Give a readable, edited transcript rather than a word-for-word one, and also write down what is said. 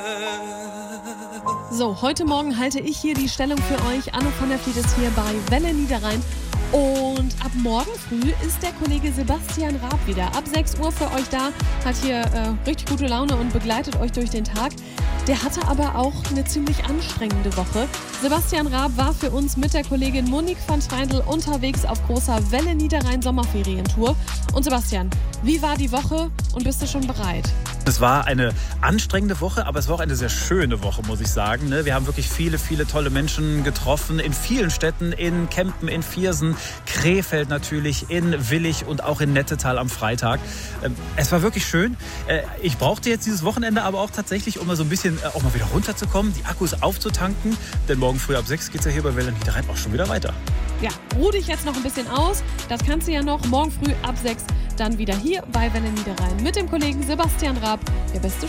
So, heute Morgen halte ich hier die Stellung für euch. Anne von der Fliet ist hier bei Welle Niederrhein. Und ab morgen früh ist der Kollege Sebastian Raab wieder. Ab 6 Uhr für euch da, hat hier richtig gute Laune und begleitet euch durch den Tag. Der hatte aber auch eine ziemlich anstrengende Woche. Sebastian Raab war für uns mit der Kollegin Monique van Tweindl unterwegs auf großer Welle Niederrhein Sommerferientour. Und Sebastian, wie war die Woche und bist du schon bereit? Es war eine anstrengende Woche, aber es war auch eine sehr schöne Woche, muss ich sagen. Wir haben wirklich viele, viele tolle Menschen getroffen in vielen Städten, in Kempen, in Viersen, Krefeld natürlich, in Willich und auch in Nettetal am Freitag. Es war wirklich schön. Ich brauchte jetzt dieses Wochenende aber auch tatsächlich, um mal so ein bisschen auch mal wieder runterzukommen, die Akkus aufzutanken. Denn morgen früh ab 6 geht es ja hier bei Welle Niederrhein auch schon wieder weiter. Ja, ruh dich jetzt noch ein bisschen aus. Das kannst du ja noch morgen früh ab 6 dann wieder hier bei Welle Niederrhein mit dem Kollegen Sebastian Raab. Der beste